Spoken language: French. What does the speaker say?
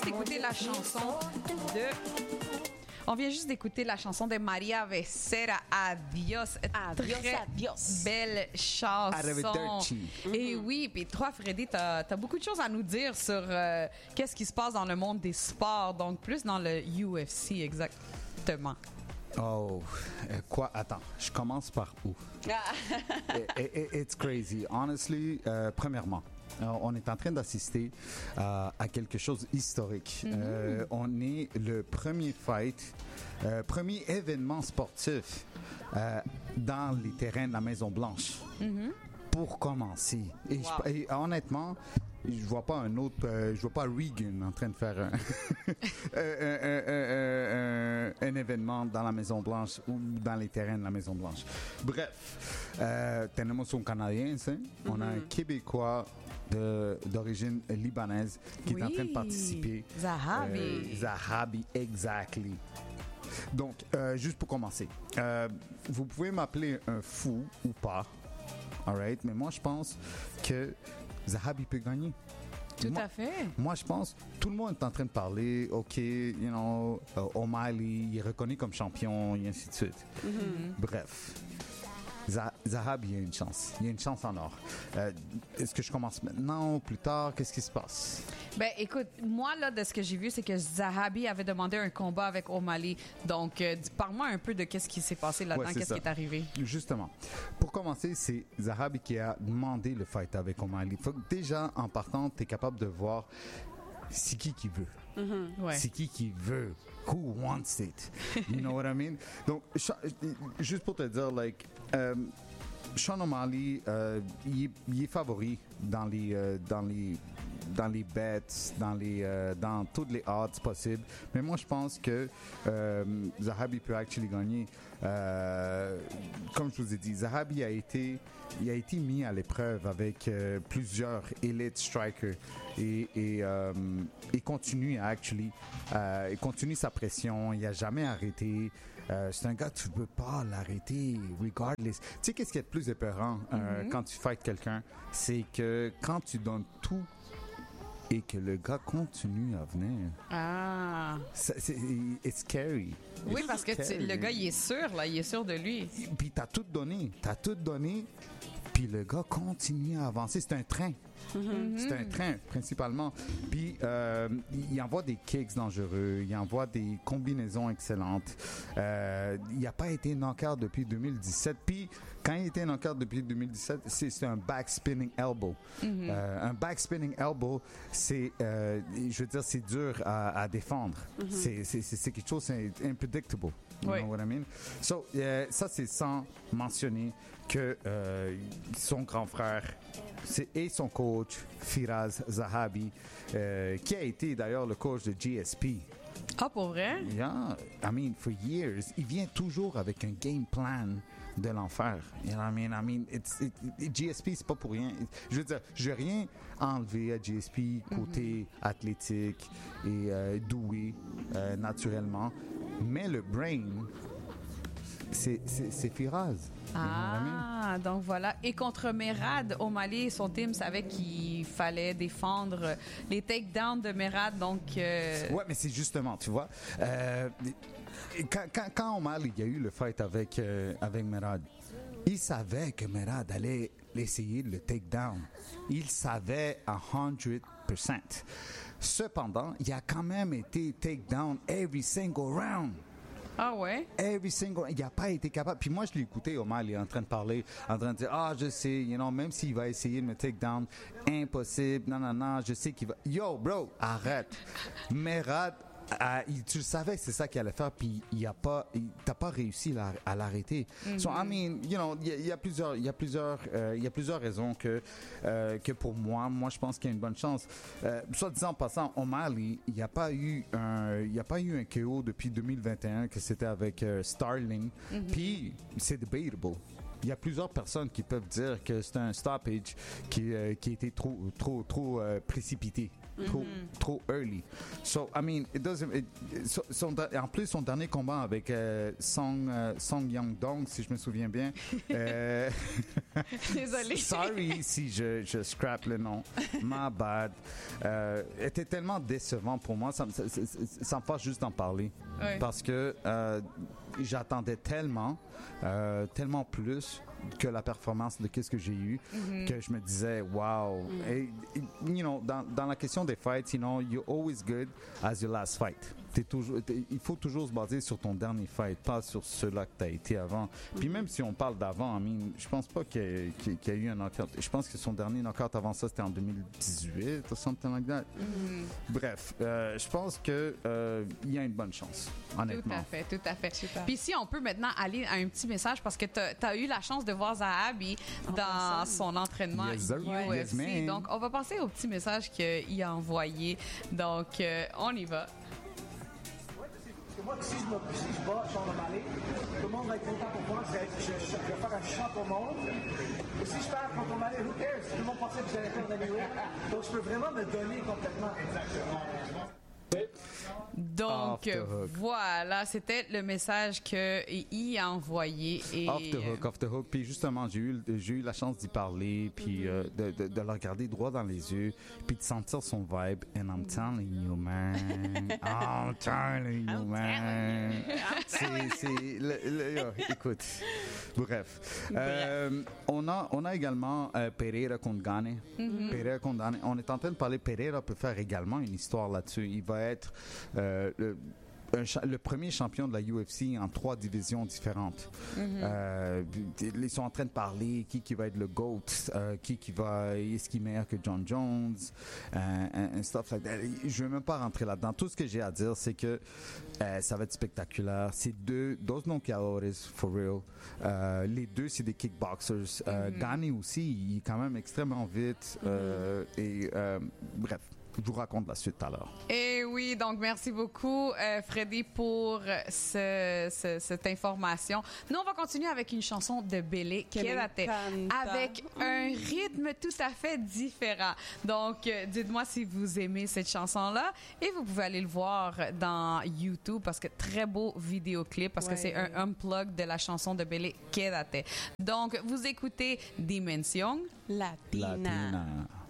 d'écouter la chanson de... On vient juste d'écouter la chanson de Maria Becerra, Adios. Adios, Très adios. belle chanson. Arrivederci. Et oui, puis toi, Freddy, t'as beaucoup de choses à nous dire sur qu'est-ce qui se passe dans le monde des sports, donc plus dans le UFC, exactement. Oh, quoi? Attends, je commence par où? It's crazy. Honestly, premièrement, on est en train d'assister à quelque chose d'historique. On est le premier fight, premier événement sportif dans les terrains de la Maison-Blanche. Pour commencer. Et honnêtement, je vois pas je vois pas Reagan en train de faire un événement dans la Maison-Blanche ou dans les terrains de la Maison-Blanche. Bref, tenemos un Canadien, on a un Québécois d'origine libanaise qui est en train de participer. Zahabi. Zahabi, exactly. Donc, juste pour commencer, vous pouvez m'appeler un fou ou pas, alright, mais moi je pense que Zahabi peut gagner. Tout à fait. Moi, je pense, tout le monde est en train de parler, OK, O'Malley, il est reconnu comme champion, et ainsi de suite. Bref, Zahabi, il y a une chance. Il y a une chance en or. Est-ce que je commence maintenant ou plus tard? Qu'est-ce qui se passe? Ben, écoute, moi, là, de ce que j'ai vu, c'est que Zahabi avait demandé un combat avec O'Malley. Donc, parle-moi un peu de qu'est-ce qui s'est passé là-dedans, Ouais, qu'est-ce qui est arrivé. Justement. Pour commencer, c'est Zahabi qui a demandé le fight avec O'Malley. Faut que déjà, en partant, tu es capable de voir c'est qui veut. Ouais. C'est qui veut. Who wants it? You know what I mean? Donc, juste pour te dire, like, Sean O'Malley, il est favori dans les bets, dans toutes les odds possibles. Mais moi, je pense que Zahabi peut actually gagner. Comme je vous ai dit, Zahabi a été mis à l'épreuve avec plusieurs elite strikers et continue il continue sa pression. Il n'a jamais arrêté. C'est un gars, tu ne peux pas l'arrêter, regardless. Tu sais, qu'est-ce qui est le plus épeurant quand tu fights quelqu'un? C'est que quand tu donnes tout et que le gars continue à venir. Ah. It's scary. Oui, parce que le gars, il est sûr, là. Il est sûr de lui. Puis t'as tout donné. Puis le gars continue à avancer. C'est un train. C'est un train, principalement. Puis il envoie des kicks dangereux. Il envoie des combinaisons excellentes. Il n'a pas été knock-out depuis 2017. Puis quand il était knock-out depuis 2017, c'est un backspinning elbow. Un backspinning elbow, c'est, je veux dire, c'est dur à défendre. C'est quelque chose d'unpredictable. You know what I mean? So, ça, c'est sans mentionner que son grand frère et son coach, Firas Zahabi, qui a été d'ailleurs le coach de GSP. Ah, pour vrai? Yeah, I mean, for years, il vient toujours avec un game plan de l'enfer. You know what I mean? GSP, c'est pas pour rien. Je veux dire, je veux rien enlever à GSP côté athlétique et doué naturellement, mais le brain, c'est Firas. Ah, donc voilà. Et contre Merad, O'Malley et son team savaient qu'il fallait défendre les takedowns de Merad, donc... Ouais, mais c'est justement, tu vois, quand O'Malley il y a eu le fight avec Merad, il savait que Merad allait essayer de le takedown. Il savait 100%. Cependant, il a quand même été takedown every single round. Ah ouais? Il n'a pas été capable. Puis moi, je l'ai écouté, O'Malley, en train de parler, en train de dire, je sais, même s'il va essayer de me take down, impossible, non, je sais qu'il va... Yo, bro, arrête. Merad, tu le savais, c'est ça qu'il allait faire, puis t'as pas réussi à l'arrêter. So, I mean, il y a plusieurs raisons que pour moi, je pense qu'il y a une bonne chance. Soit disant en passant, O'Malley, il n'y a pas eu un KO depuis 2021 que c'était avec Starling, puis c'est debatable. Il y a plusieurs personnes qui peuvent dire que c'est un stoppage qui a été trop précipité. Trop early. So, I mean, it doesn't... en plus, son dernier combat avec Song Yangdong, si je me souviens bien. Désolée. Sorry si je scrap le nom. My bad. Était tellement décevant pour moi. Ça me fâche juste d'en parler. Ouais. Parce que j'attendais tellement plus que la performance de qu'est-ce que j'ai eu, que je me disais, wow. Et, you know, dans la question des fights, you know, you're always good as your last fight. Il faut toujours se baser sur ton dernier fight, pas sur ceux-là que tu as été avant. Puis même si on parle d'avant, I mean, je pense pas qu'il y a eu un knockout. Je pense que son dernier knockout avant ça, c'était en 2018 ou something like that. Bref, je pense que il y a une bonne chance, honnêtement. Tout à fait. Super. Puis si on peut maintenant aller à un petit message, parce que tu as eu la chance de voir Zahabi dans son entraînement Yes, sir. UFC. Yes, ma'am. Donc, on va passer au petit message qu'il a envoyé. Donc, on y va. Parce que moi, si je bats Sean O'Malley, tout le monde va être content pour moi. Je vais faire un champ au monde. Et si je perds contre O'Malley, who cares? Tout le monde pensait que j'allais perdre anyway. Donc, je peux vraiment me donner complètement. Donc, Off the hook. voilà, c'était le message qu'il a envoyé. Et, Off the hook. Puis justement, j'ai eu la chance d'y parler, puis de le regarder droit dans les yeux, puis de sentir son vibe. And I'm telling you, man. I'm telling you, man. Écoute. Bref. On a également Pereira contre Gane. Pereira contre Gane. On est en train de parler. Pereira peut faire également une histoire là-dessus. Il va être le premier champion de la UFC en 3 divisions différentes. Ils sont en train de parler qui va être le GOAT, est-ce qu'il est meilleur que John Jones, and stuff like that. Je ne vais même pas rentrer là-dedans. Tout ce que j'ai à dire, c'est que ça va être spectaculaire. C'est dos knockouts, for real. Les deux, c'est des kickboxers. Gane aussi, il est quand même extrêmement vite. Bref. Je vous raconte la suite tout à l'heure. Et oui, donc merci beaucoup, Freddy, pour cette information. Nous, on va continuer avec une chanson de Bele Quédate, avec un rythme tout à fait différent. Donc, dites-moi si vous aimez cette chanson-là et vous pouvez aller le voir dans YouTube parce que très beau vidéoclip parce que c'est un unplug de la chanson de Bele Quédate. Donc, vous écoutez Dimension Latina.